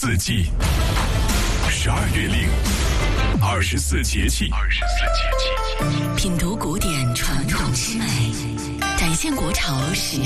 四季，12月令，24节气， 品读古典传统之美，展现国潮时